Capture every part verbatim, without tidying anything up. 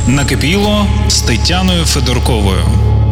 Накипіло з Тетяною Федорковою.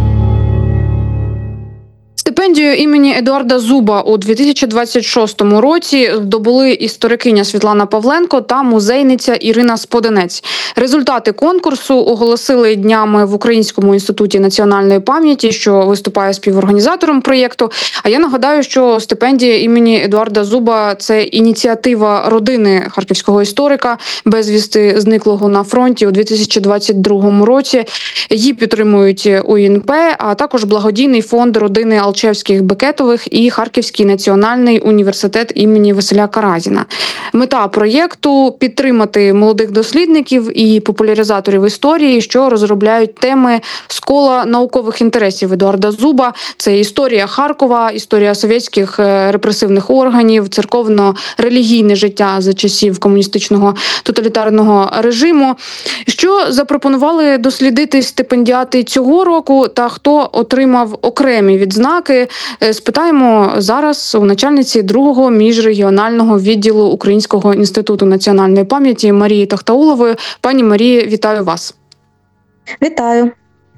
Стипендію імені Едуарда Зуба у дві тисячі двадцять шостому році здобули історикиня Світлана Павленко та музейниця Ірина Споденець. Результати конкурсу оголосили днями в Українському інституті національної пам'яті, що виступає співорганізатором проєкту. А я нагадаю, що стипендія імені Едуарда Зуба – це ініціатива родини харківського історика, безвісти зниклого на фронті у дві тисячі двадцять другому році. Її підтримують УІНП, а також благодійний фонд родини Алчевських-Бекетових і Харківський національний університет імені Василя Каразіна. Мета проєкту – підтримати молодих дослідників і популяризаторів історії, що розробляють теми з кола наукових інтересів Едуарда Зуба. Це історія Харкова, історія совєтських репресивних органів, церковно-релігійне життя за часів комуністичного тоталітарного режиму. Що запропонували дослідити стипендіати цього року та хто отримав окремі відзнаки, спитаємо зараз у начальниці другого міжрегіонального відділу Українського інституту національної пам'яті Марії Тахтаулової. Пані Марії, вітаю вас. Вітаю.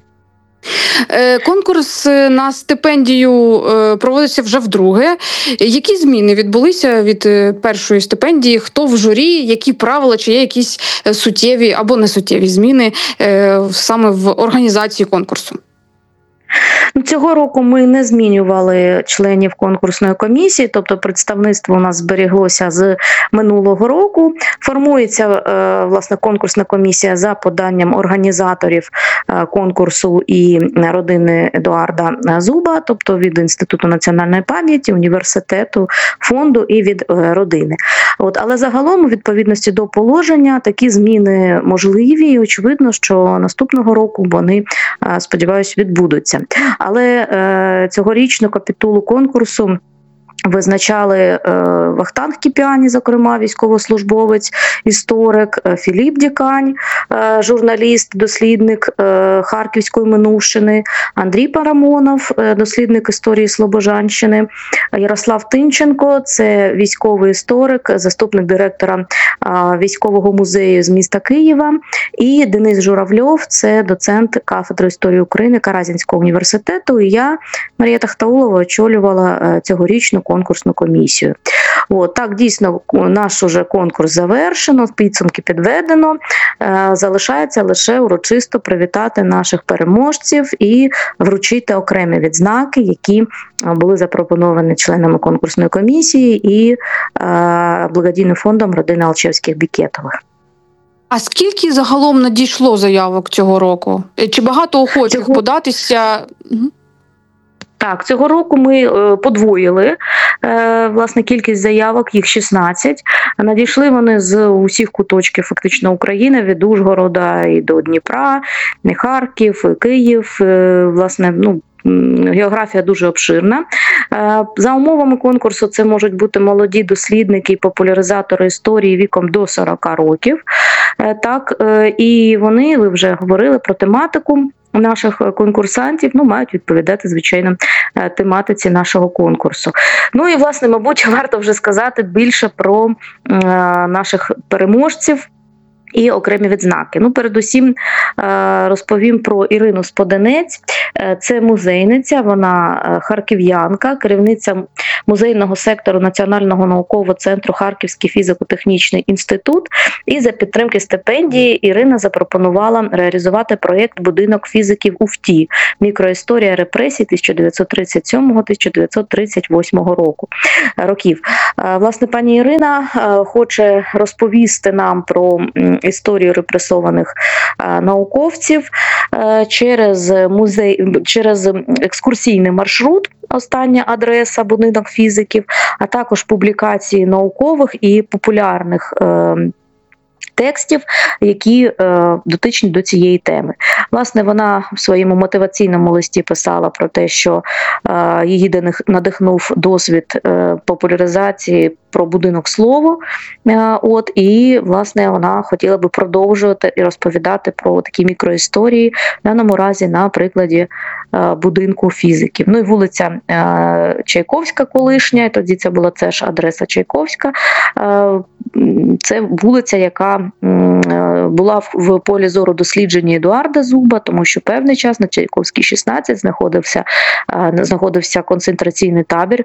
Конкурс на стипендію проводиться вже вдруге. Які зміни відбулися від першої стипендії? Хто в журі? Які правила? Чи є якісь суттєві або несуттєві зміни саме в організації конкурсу? Цього року ми не змінювали членів конкурсної комісії, тобто представництво у нас зберіглося з минулого року. Формується, власне, конкурсна комісія за поданням організаторів конкурсу і родини Едуарда Зуба, тобто від Інституту національної пам'яті, університету, фонду і від родини. От, але загалом, у відповідності до положення, такі зміни можливі і очевидно, що наступного року вони, сподіваюся, відбудуться. Але е, цьогорічну капітулу конкурсу визначали е, Вахтанг Кіпіані, зокрема, військовослужбовець, історик, е, Філіп Дікань, е, журналіст, дослідник е, Харківської минувшини, Андрій Парамонов, е, дослідник історії Слобожанщини, Ярослав Тинченко, це військовий історик, заступник директора е, військового музею з міста Києва, і Денис Журавльов, це доцент кафедри історії України Каразінського університету. І я, Марія Тахтаулова, очолювала е, цьогорічну конкурсну комісію. От, так, дійсно, наш уже конкурс завершено, підсумки підведено. Е, залишається лише урочисто привітати наших переможців і вручити окремі відзнаки, які були запропоновані членами конкурсної комісії і е, благодійним фондом родини Алчевських-Бекетових. А скільки загалом надійшло заявок цього року? Чи багато охочих цього... податися? Так, цього року ми подвоїли, власне, кількість заявок, їх шістнадцять. Надійшли вони з усіх куточків фактично України, від Ужгорода і до Дніпра, і Харків, і Київ, власне, ну, географія дуже обширна. За умовами конкурсу це можуть бути молоді дослідники і популяризатори історії віком до сорока років. Так, і вони, ви вже говорили про тематику наших конкурсантів, ну, мають відповідати, звичайно, тематиці нашого конкурсу. Ну і, власне, мабуть, варто вже сказати більше про е, наших переможців і окремі відзнаки. Ну, передусім розповім про Ірину Споденець. Це музейниця, вона харків'янка, керівниця музейного сектору Національного наукового центру Харківський фізико-технічний інститут. І за підтримки стипендії Ірина запропонувала реалізувати проєкт «Будинок фізиків УФТІ. Мікроісторія репресій тисяча дев'ятсот тридцять сьомого - тисяча дев'ятсот тридцять восьмого року, років». Власне, пані Ірина хоче розповісти нам про історію репресованих науковців через музей, через екскурсійний маршрут, остання адреса «Будинок фізиків», а також публікації наукових і популярних текстів, які е, дотичні до цієї теми. Власне, вона в своєму мотиваційному листі писала про те, що е, її надихнув досвід е, популяризації про будинок «Слово». От, і, власне, вона хотіла би продовжувати і розповідати про такі мікроісторії, в даному разі на прикладі будинку фізиків. Ну і вулиця Чайковська колишня, тоді це була теж адреса Чайковська. Це вулиця, яка була в полі зору дослідження Едуарда Зуба, тому що певний час на Чайковській шістнадцять знаходився, знаходився концентраційний табір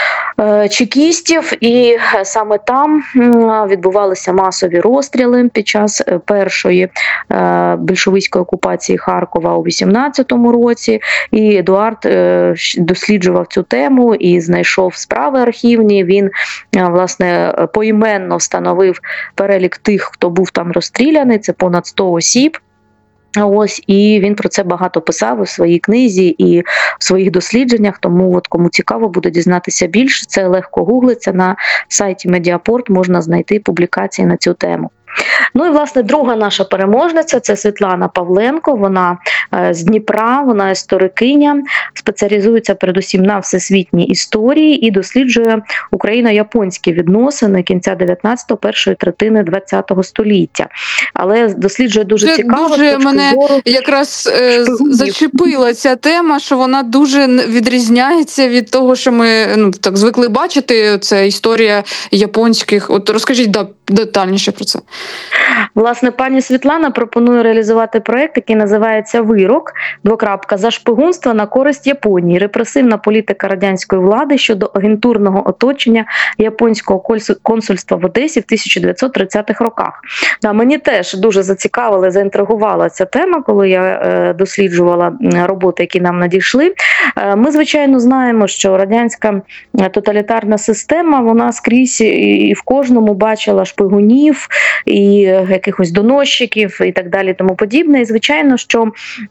чекістів, і саме там відбувалися масові розстріли під час першої більшовицької окупації Харкова у вісімнадцятому році. І Едуард досліджував цю тему і знайшов справи архівні. Він, власне, поіменно встановив перелік тих, хто був там розстріляний, це понад сто осіб. Ось, і він про це багато писав у своїй книзі і в своїх дослідженнях, тому от кому цікаво буде дізнатися більше, це легко гуглиться, на сайті Медіапорт можна знайти публікації на цю тему. Ну і, власне, друга наша переможниця – це Світлана Павленко, вона з Дніпра, вона історикиня, спеціалізується передусім на всесвітній історії і досліджує україно-японські відносини кінця дев'ятнадцятого, першої третини ХХ століття. Але досліджує дуже Це цікаво. Дуже мене зору якраз е, зачепила ця тема, що вона дуже відрізняється від того, що ми ну, так звикли бачити, це історія японських. От розкажіть да, детальніше про це. Власне, пані Світлана пропонує реалізувати проєкт, який називається «Вирок. Двокрапка. За шпигунство на користь Японії. Репресивна політика радянської влади щодо агентурного оточення японського консульства в Одесі в тисяча дев'ятсот тридцятих роках». Да, мені теж дуже зацікавила, заінтригувала ця тема, коли я е, досліджувала роботи, які нам надійшли. Е, ми, звичайно, знаємо, що радянська тоталітарна система, вона скрізь і в кожному бачила шпигунів, і якихось доносчиків і так далі, тому подібне. І, звичайно, що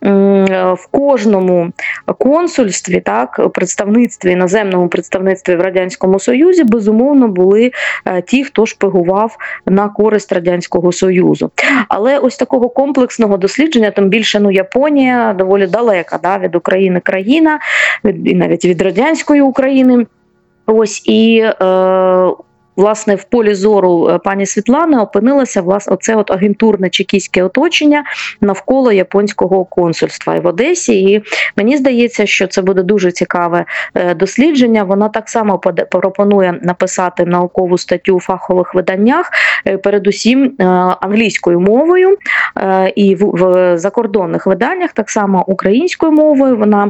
в кожному консульстві, так, представництві, іноземному представництві в Радянському Союзі, безумовно, були ті, хто шпигував на користь Радянського Союзу. Але ось такого комплексного дослідження, тим більше, ну, Японія доволі далека, да, від України країна, від, і навіть від радянської України. Ось, і е, власне, в полі зору пані Світлани опинилося власне оце от агентурне чекістське оточення навколо японського консульства в Одесі. І мені здається, що це буде дуже цікаве дослідження. Вона так само пропонує написати наукову статтю у фахових виданнях, передусім англійською мовою, і в закордонних виданнях так само українською мовою. Вона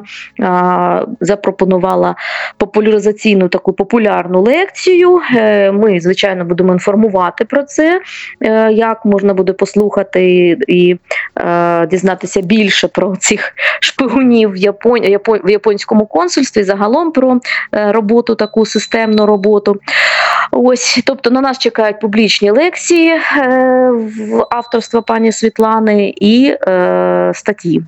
запропонувала популяризаційну таку популярну лекцію. Ми, звичайно, будемо інформувати про це, як можна буде послухати і, і е, дізнатися більше про цих шпигунів в, Япон... Япон... в японському консульстві, загалом про е, роботу, таку системну роботу. Ось, тобто на нас чекають публічні лекції е, в авторства пані Світлани і е, статті.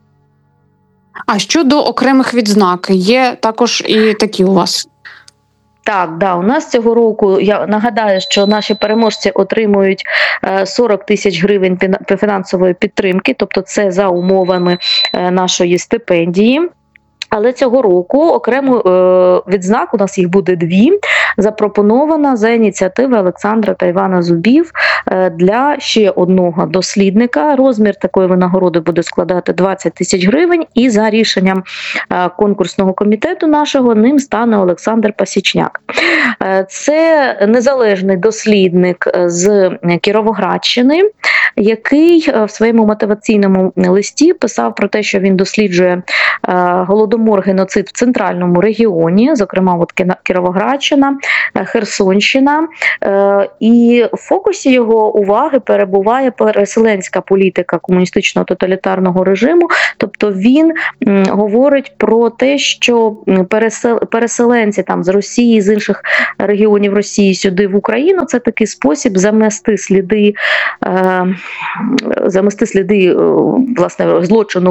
А щодо окремих відзнак, є також і такі у вас? Так, да, у нас цього року, я нагадаю, що наші переможці отримують сорок тисяч гривень фінансової підтримки, тобто це за умовами нашої стипендії. Але цього року окрему е, відзнаку, у нас їх буде дві, запропонована за ініціативи Олександра та Івана Зубів е, для ще одного дослідника. Розмір такої винагороди буде складати двадцять тисяч гривень, і за рішенням е, конкурсного комітету нашого ним стане Олександр Пасічняк. Е, це незалежний дослідник з Кіровоградщини, який в своєму мотиваційному листі писав про те, що він досліджує е, голодомор, геноцид в центральному регіоні, зокрема от Кіровоградщина, Херсонщина, і в фокусі його уваги перебуває переселенська політика комуністичного тоталітарного режиму, тобто він говорить про те, що переселенці там з Росії, з інших регіонів Росії сюди в Україну, це такий спосіб замести сліди, замести сліди власне злочину